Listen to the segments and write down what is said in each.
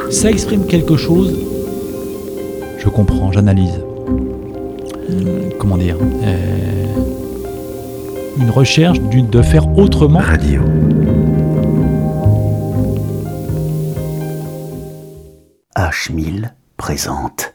Ça exprime quelque chose. Je comprends, j'analyse. Comment dire une recherche de faire autrement. Radio. H1000 présente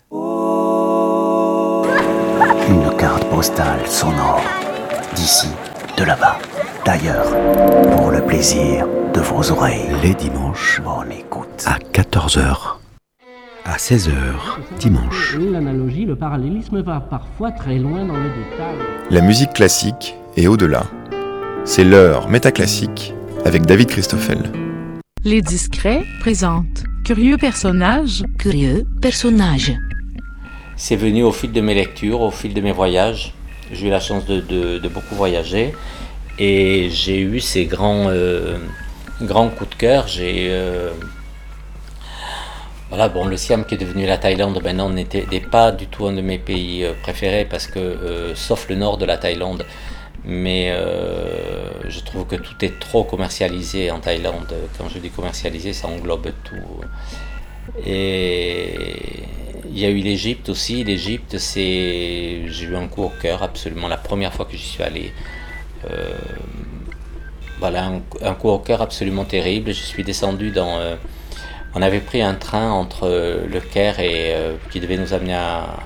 une carte postale sonore d'ici, de là-bas, d'ailleurs, pour le plaisir de vos oreilles. Les dimanches, bonne écoute. À 14h, à 16h, dimanche. L'analogie, le parallélisme va parfois très loin dans le détail. La musique classique et au-delà. C'est l'heure métaclassique avec David Christoffel. Les Discrets présentent Curieux personnages. Curieux personnages. C'est venu au fil de mes lectures, au fil de mes voyages. J'ai eu la chance de beaucoup voyager et j'ai eu ces grands coups de cœur. Le Siam qui est devenu la Thaïlande, maintenant n'est pas du tout un de mes pays préférés parce que, sauf le nord de la Thaïlande, mais je trouve que tout est trop commercialisé en Thaïlande. Quand je dis commercialisé, ça englobe tout. Et il y a eu l'Égypte aussi. L'Égypte, j'ai eu un coup au cœur absolument la première fois que j'y suis allé. Un coup au cœur absolument terrible. Je suis descendu on avait pris un train entre le Caire et qui devait nous amener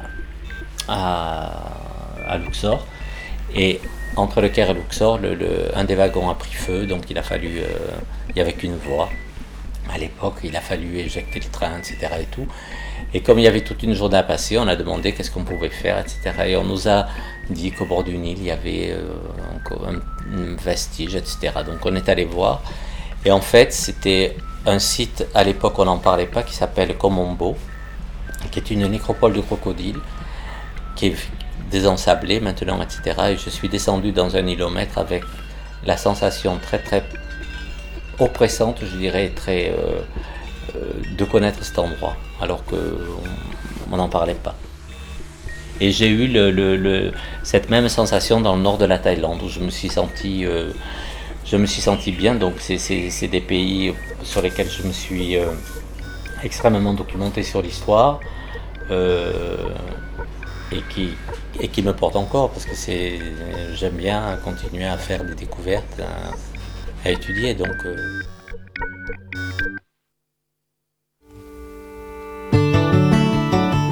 à Luxor. Et entre le Caire et Luxor, un des wagons a pris feu, donc il y avait qu'une voie. À l'époque, il a fallu éjecter le train, etc. et tout. Et comme il y avait toute une journée à passer, on a demandé qu'est-ce qu'on pouvait faire, etc. Et on nous a dit qu'au bord du Nil, il y avait encore un vestige, etc. Donc on est allé voir. Et en fait, c'était un site, à l'époque on n'en parlait pas, qui s'appelle Komombo, qui est une nécropole de crocodiles, qui est désensablée maintenant, etc. Et je suis descendu dans un îlomètre avec la sensation très très oppressante, je dirais, de connaître cet endroit, alors qu'on n'en parlait pas. Et j'ai eu cette même sensation dans le nord de la Thaïlande, où je me suis senti bien. Donc c'est des pays sur lesquels je me suis extrêmement documenté sur l'histoire, et qui me portent encore, parce que j'aime bien continuer à faire des découvertes, à étudier, donc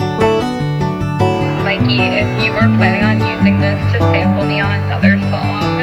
Mikey, if you were planning on using this to sample Neon's other song,